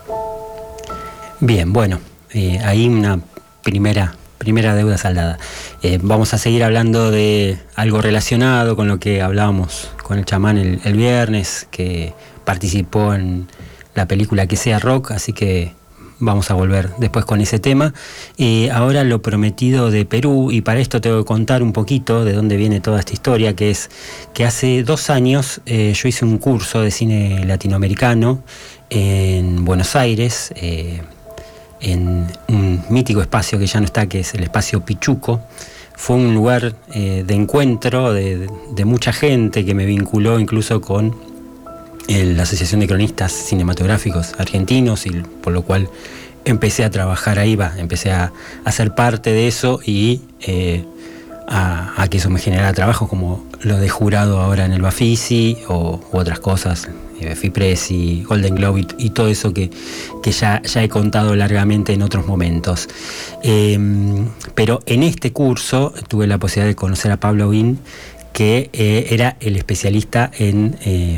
Bien, bueno, ahí una primera deuda saldada. Vamos a seguir hablando de algo relacionado con lo que hablábamos con el chamán el viernes, que participó en la película Que Sea Rock, así que vamos a volver después con ese tema. Ahora lo prometido de Perú, y para esto tengo que contar un poquito de dónde viene toda esta historia, que es que hace 2 años yo hice un curso de cine latinoamericano en Buenos Aires, en un mítico espacio que ya no está, que es el espacio Pichuco. Fue un lugar de encuentro de mucha gente que me vinculó incluso con la Asociación de Cronistas Cinematográficos Argentinos, y por lo cual empecé a trabajar ahí, empecé a ser parte de eso y a que eso me generara trabajo, como lo de jurado ahora en el Bafisi u otras cosas, FIPRESI, Golden Globe y todo eso que ya he contado largamente en otros momentos. Pero en este curso tuve la posibilidad de conocer a Pablo Aubin, que era el especialista en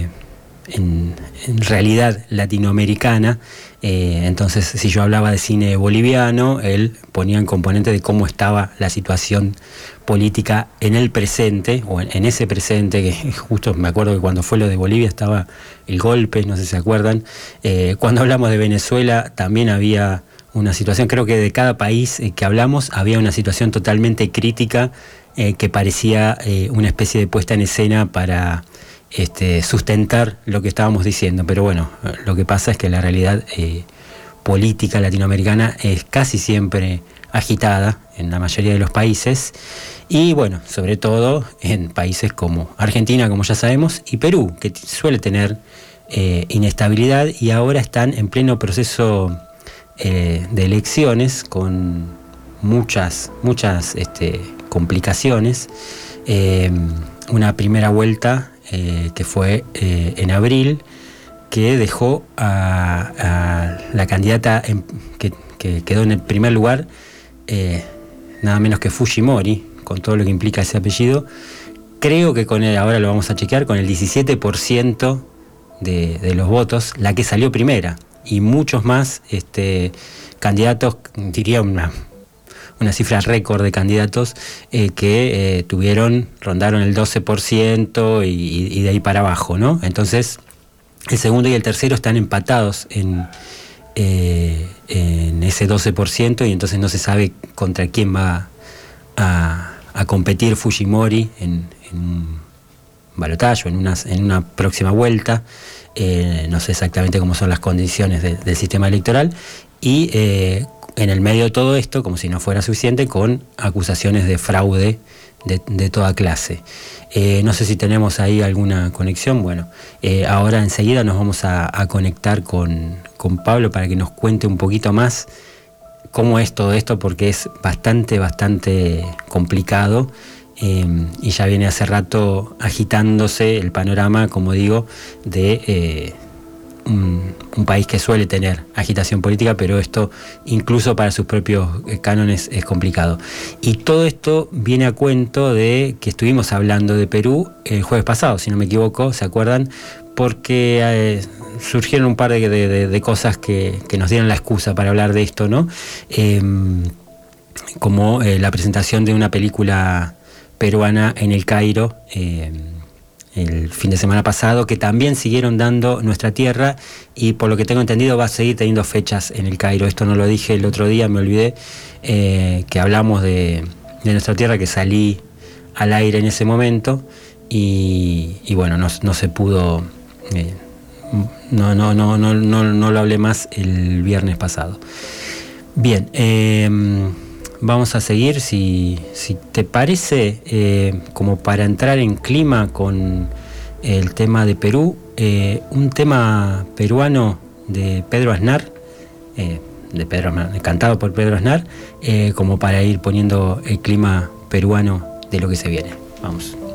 realidad latinoamericana. Entonces, si yo hablaba de cine boliviano, él ponía en componente de cómo estaba la situación política en el presente, o en ese presente, que justo me acuerdo que cuando fue lo de Bolivia estaba el golpe, no sé si se acuerdan. Cuando hablamos de Venezuela también había una situación, creo que de cada país que hablamos había una situación totalmente crítica, que parecía una especie de puesta en escena para sustentar lo que estábamos diciendo. Pero bueno, lo que pasa es que la realidad política latinoamericana es casi siempre agitada en la mayoría de los países, y bueno, sobre todo en países como Argentina, como ya sabemos, y Perú, que suele tener inestabilidad, y ahora están en pleno proceso de elecciones con muchas complicaciones. Una primera vuelta que fue en abril, que dejó a la candidata que quedó en el primer lugar, nada menos que Fujimori, con todo lo que implica ese apellido. Creo que con él, ahora lo vamos a chequear, con el 17% de los votos, la que salió primera, y muchos más candidatos, diría una cifra récord de candidatos que rondaron el 12% y de ahí para abajo, ¿no? Entonces, el segundo y el tercero están empatados en ese 12%, y entonces no se sabe contra quién va a competir Fujimori en un balotaje, en una próxima vuelta. No sé exactamente cómo son las condiciones del sistema electoral, y en el medio de todo esto, como si no fuera suficiente, con acusaciones de fraude de toda clase. No sé si tenemos ahí alguna conexión. Bueno, ahora enseguida nos vamos a conectar con Pablo para que nos cuente un poquito más cómo es todo esto, porque es bastante complicado, y ya viene hace rato agitándose el panorama, como digo, de un país que suele tener agitación política, pero esto incluso para sus propios cánones es complicado. Y todo esto viene a cuento de que estuvimos hablando de Perú el jueves pasado, si no me equivoco, ¿se acuerdan? Porque surgieron un par de cosas que nos dieron la excusa para hablar de esto, ¿no? Como la presentación de una película peruana en El Cairo, el fin de semana pasado, que también siguieron dando Nuestra Tierra, y por lo que tengo entendido va a seguir teniendo fechas en El Cairo. Esto no lo dije el otro día, me olvidé, que hablamos de Nuestra Tierra, que salí al aire en ese momento, y bueno, no se pudo, no lo hablé más el viernes pasado. Bien, vamos a seguir, si te parece, como para entrar en clima con el tema de Perú, un tema peruano de Pedro Aznar, cantado por Pedro Aznar, como para ir poniendo el clima peruano de lo que se viene. Vamos.